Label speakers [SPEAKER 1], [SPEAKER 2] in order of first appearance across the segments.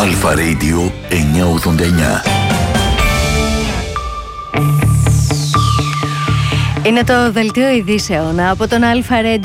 [SPEAKER 1] Αλφα Radio 989.
[SPEAKER 2] Είναι το δελτίο ειδήσεων από τον Αλφα Radio 989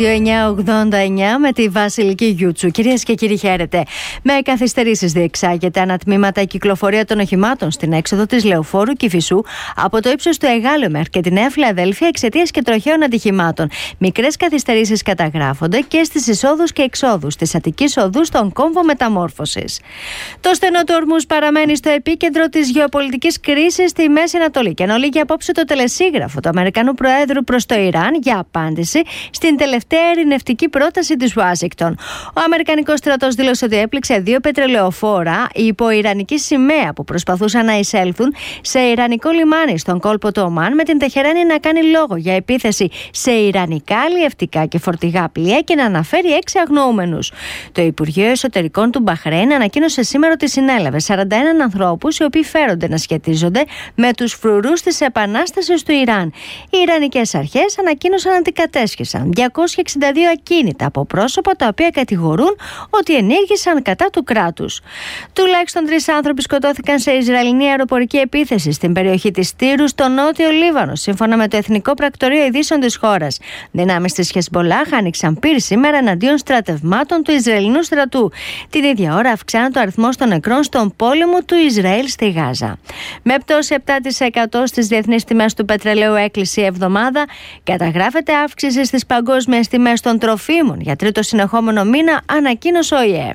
[SPEAKER 2] με τη Βασιλική Γιούτσου. Κυρίες και κύριοι, χαίρετε. Με καθυστερήσεις διεξάγεται ανατμήματα η κυκλοφορία των οχημάτων στην έξοδο της Λεωφόρου Κηφισού από το ύψος του Εγάλεωμερ και τη Νέα Φιλαδέλφια εξαιτίας και τροχαίων ατυχημάτων. Μικρές καθυστερήσεις καταγράφονται και στις εισόδους και εξόδους της Αττικής Οδού στον κόμβο μεταμόρφωσης. Το στενό του Ορμούς παραμένει στο επίκεντρο της γεωπολιτικής κρίσης στη Μέση Ανατολή και αναλύει απόψε το τελεσίγραφο του Αμερικανού Προέδρου προς το Ιράν για απάντηση στην τελευταία ειρηνευτική πρόταση της Ουάσιγκτον. Ο Αμερικανικός στρατός δήλωσε ότι έπληξε 2 πετρελαιοφόρα υπό ιρανική σημαία που προσπαθούσαν να εισέλθουν σε ιρανικό λιμάνι στον κόλπο του Ομάν, με την Τεχεράνη να κάνει λόγο για επίθεση σε ιρανικά αλλιευτικά και φορτηγά πλοία και να αναφέρει 6 αγνοούμενους. Το Υπουργείο Εσωτερικών του Μπαχρέιν ανακοίνωσε σήμερα ότι συνέλαβε 41 ανθρώπους οι οποίοι φέρονται να σχετίζονται με τους φρουρούς της επανάστασης του Ιράν. Οι ιρανικές αρχές ανακοίνωσαν ότι κατέσχεσαν 262 ακίνητα από πρόσωπα τα οποία κατηγορούν ότι ενήργησαν κατά του κράτους. Τουλάχιστον 3 άνθρωποι σκοτώθηκαν σε Ισραηλινή αεροπορική επίθεση στην περιοχή της Τύρου στο νότιο Λίβανο, σύμφωνα με το Εθνικό Πρακτορείο Ειδήσεων της χώρας. Δυνάμεις της Χεσμπολάχ άνοιξαν πύρ σήμερα εναντίον στρατευμάτων του Ισραηλινού στρατού. Την ίδια ώρα αυξάνεται ο αριθμός των νεκρών στον πόλεμο του Ισραήλ στη Γάζα. Με πτώση 7% στις διεθνείς τιμές του πετρελαίου έκλεισε η εβδομάδα, καταγράφεται αύξηση στις παγκόσμιες τιμές των τροφίμων για τρίτο συνεχόμενο μήνα, ανακοίνωσε ο ΙΕ.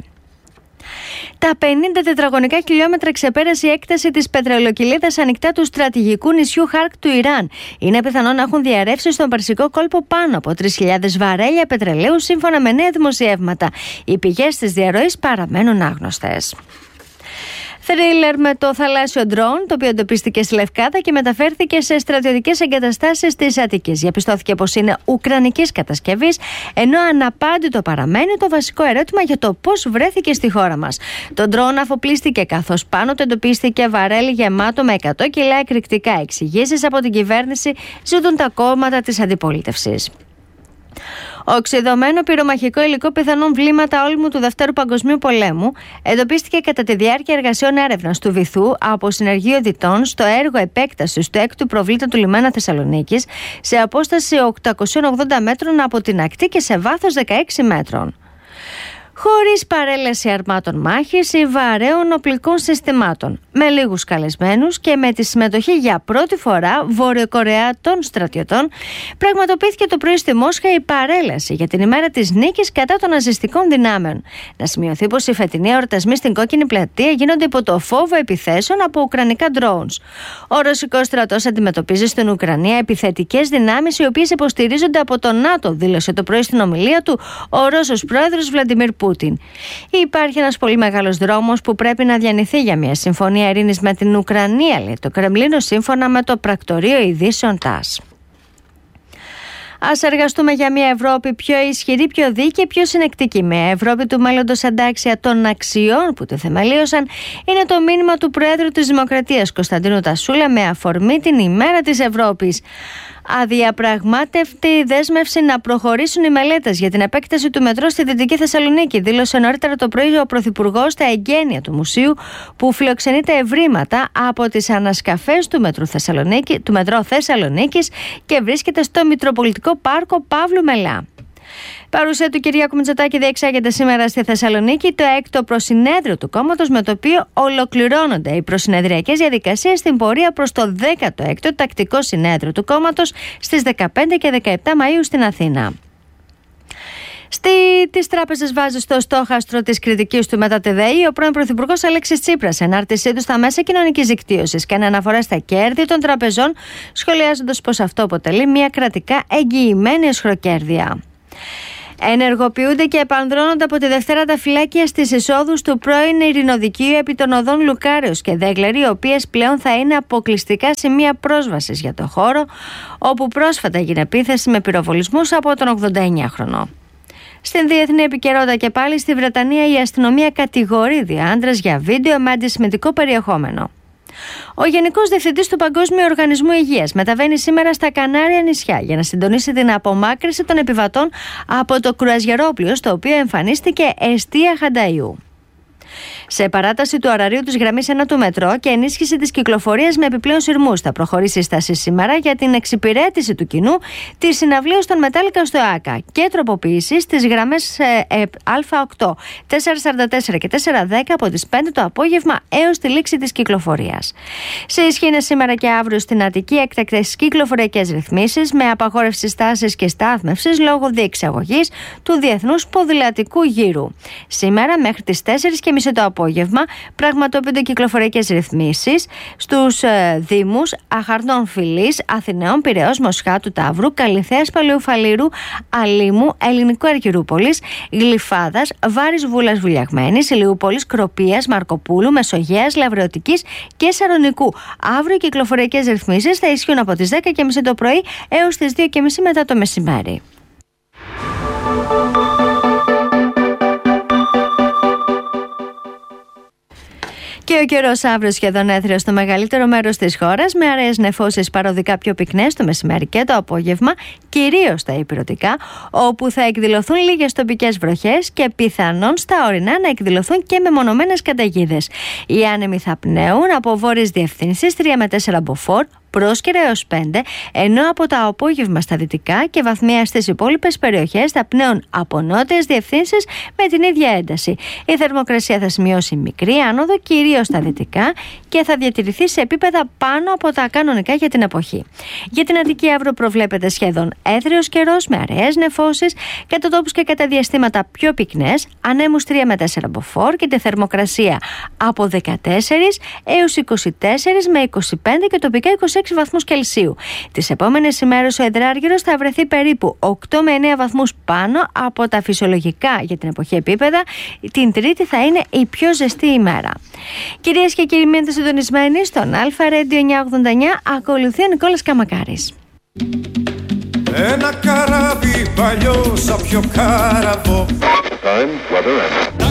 [SPEAKER 2] Τα 50 τετραγωνικά χιλιόμετρα ξεπέρασε η έκταση της πετρελοκυλίδας ανοιχτά του στρατηγικού νησιού Χαρκ του Ιράν. Είναι πιθανό να έχουν διαρρεύσει στον Περσικό κόλπο πάνω από 3.000 βαρέλια πετρελαίου, σύμφωνα με νέα δημοσιεύματα. Οι πηγές της διαρροής παραμένουν άγνωστες. Θρίλερ με το θαλάσσιο ντρόουν, το οποίο εντοπίστηκε στη Λευκάδα και μεταφέρθηκε σε στρατιωτικές εγκαταστάσεις της Αττικής. Διαπιστώθηκε πως είναι ουκρανικής κατασκευής, ενώ αναπάντητο παραμένει το βασικό ερώτημα για το πώς βρέθηκε στη χώρα μας. Το ντρόουν αφοπλίστηκε, καθώς πάνω του εντοπίστηκε βαρέλι γεμάτο με 100 κιλά εκρηκτικά. Εξηγήσεις από την κυβέρνηση ζητούν τα κόμματα της αντιπολίτευσης. Οξυδωμένο πυρομαχικό υλικό πιθανόν βλήματα όλμου του Δευτέρου Παγκοσμίου Πολέμου εντοπίστηκε κατά τη διάρκεια εργασιών έρευνας του βυθού από συνεργείο διτών στο έργο επέκτασης του 6ου προβλήτα του λιμένα Θεσσαλονίκης σε απόσταση 880 μέτρων από την ακτή και σε βάθος 16 μέτρων. Χωρίς παρέλαση αρμάτων μάχης ή βαρέων οπλικών συστημάτων, με λίγους καλεσμένους και με τη συμμετοχή για πρώτη φορά Βορειοκορεατών στρατιωτών, πραγματοποιήθηκε το πρωί στη Μόσχα η παρέλαση για την ημέρα της νίκης κατά των ναζιστικών δυνάμεων. Να σημειωθεί πως οι φετινοί εορτασμοί στην Κόκκινη Πλατεία γίνονται υπό το φόβο επιθέσεων από ουκρανικά drones. Ο ρωσικός στρατός αντιμετωπίζει στην Ουκρανία επιθετικές δυνάμεις οι οποίες υποστηρίζονται από το ΝΑΤΟ, δήλωσε το πρωί στην ομιλία του ο Ρώσος πρόεδρος Βλαντιμίρ Πούτιν. Υπάρχει ένας πολύ μεγάλος δρόμος που πρέπει να διανυθεί για μια συμφωνία ειρήνης με την Ουκρανία, λέει το Κρεμλίνο, σύμφωνα με το Πρακτορείο Ειδήσεων ΤΑΣ. Ας εργαστούμε για μια Ευρώπη πιο ισχυρή, πιο δίκαιη, πιο συνεκτική. Μια Ευρώπη του μέλλοντος αντάξια των αξιών που τη θεμελίωσαν, είναι το μήνυμα του Προέδρου της Δημοκρατίας Κωνσταντίνου Τασούλα με αφορμή την ημέρα της Ευρώπης. Αδιαπραγμάτευτη δέσμευση να προχωρήσουν οι μελέτες για την επέκταση του μετρό στη Δυτική Θεσσαλονίκη, δήλωσε νωρίτερα το πρωί ο Πρωθυπουργός στα εγγένεια του μουσείου που φιλοξενείται ευρήματα από τις ανασκαφές του μετρό Θεσσαλονίκης και βρίσκεται στο Μητροπολιτικό Πάρκο Παύλου Μελά. Παρουσία του Κυριάκου Μητσοτάκη διεξάγεται σήμερα στη Θεσσαλονίκη το 6ο προσυνέδριο του κόμματος, με το οποίο ολοκληρώνονται οι προσυνεδριακές διαδικασίες στην πορεία προς το 16ο τακτικό συνέδριο του κόμματος στις 15 και 17 Μαΐου στην Αθήνα. Τις τράπεζες βάζει στο στόχαστρο της κριτικής του μετά τη ΔΕΗ ο πρώην Πρωθυπουργός Αλέξης Τσίπρας, ενάρτησή του στα μέσα κοινωνικής δικτύωσης και αναφορά στα κέρδη των τραπεζών, σχολιάζοντας πως αυτό αποτελεί μια κρατικά εγγυημένη αισχροκέρδεια. Ενεργοποιούνται και επανδρώνονται από τη Δευτέρα τα φυλάκια στις εισόδους του πρώην ειρηνοδικείου επί των οδών Λουκάριος και Δέγλερη, οι οποίες πλέον θα είναι αποκλειστικά σημεία πρόσβασης για το χώρο, όπου πρόσφατα έγινε επίθεση με πυροβολισμούς από τον 89χρονο. Στην διεθνή επικαιρότητα και πάλι, στη Βρετανία η αστυνομία κατηγορεί δύο άντρες για βίντεο με αντισημιτικό περιεχόμενο. Ο Γενικός Διευθυντής του Παγκόσμιου Οργανισμού Υγείας μεταβαίνει σήμερα στα Κανάρια νησιά για να συντονίσει την απομάκρυνση των επιβατών από το κρουαζιερόπλοιο στο οποίο εμφανίστηκε εστία Χανταϊού. Σε παράταση του ωραρίου της γραμμής 1 του μετρό και ενίσχυση της κυκλοφορίας με επιπλέον σειρμούς, θα προχωρήσει η στάση σήμερα για την εξυπηρέτηση του κοινού της συναυλίας των Μετάλλικα στο ΆΚΑ και τροποποίηση στις γραμμές Α8, 444 και 410 από τις 5 το απόγευμα έως τη λήξη της κυκλοφορίας. Σε ισχύ είναι σήμερα και αύριο στην Αττική έκτακτες κυκλοφοριακές ρυθμίσεις με απαγόρευση στάσης και στάθμευσης λόγω διεξαγωγής του Διεθνούς Ποδηλατικού Γύρου. Σήμερα μέχρι τις 4.30 το απόγευμα πραγματοποιούνται κυκλοφοριακές ρυθμίσεις στους δήμους Αχαρνών Φυλής, Αθηναίων, Πειραιώς, Μοσχάτου, Ταύρου, Καλιθέας, Παλαιοφαλήρου, Αλήμου, Ελληνικού Αργυρούπολης, Γλυφάδας, Βάρης Βούλας Βουλιαγμένης, Ηλιούπολης, Κροπίας, Μαρκοπούλου, Μεσογείας, Λαβρεωτικής και Σαρονικού. Αύριο οι κυκλοφοριακές ρυθμίσεις θα ισχύουν από τις 10.30 το πρωί έως τις 2.30 μετά το μεσημέρι. Και ο καιρός αύριο σχεδόν έθριος στο μεγαλύτερο μέρος της χώρας, με αραιές νεφώσεις παροδικά πιο πυκνές το μεσημέρι και το απόγευμα, κυρίως στα ηπειρωτικά, όπου θα εκδηλωθούν λίγες τοπικές βροχές και πιθανόν στα ορεινά να εκδηλωθούν και μεμονωμένες καταιγίδες. Οι άνεμοι θα πνέουν από βόρειες διευθύνσεις 3 με 4 μποφόρ, Πρόσκαιρα έως 5, ενώ από το απόγευμα στα δυτικά και βαθμία στις υπόλοιπες περιοχές θα πνέουν από νότιες διευθύνσεις με την ίδια ένταση. Η θερμοκρασία θα σημειώσει μικρή άνοδο, κυρίως στα δυτικά, και θα διατηρηθεί σε επίπεδα πάνω από τα κανονικά για την εποχή. Για την Αττική αύριο προβλέπεται σχεδόν έθριος καιρός με αραιές νεφώσεις, κατά τόπους και κατά διαστήματα πιο πυκνές, ανέμους 3 με 4 μποφόρ και τη θερμοκρασία από 14 έως 24 με 25 και τοπικά 26 βαθμούς Κελσίου. Τις επόμενες ημέρες ο υδράργυρος θα βρεθεί περίπου 8 με 9 βαθμούς πάνω από τα φυσιολογικά για την εποχή επίπεδα. Την Τρίτη θα είναι η πιο ζεστή ημέρα. Κυρίες και κύριοι, μείνετε συντονισμένοι στον Αλφα Radio 989. Ακολουθεί ο Νικόλας Καμακάρης.
[SPEAKER 3] Ένα καράβι παλιό σαν πιο κάραβο.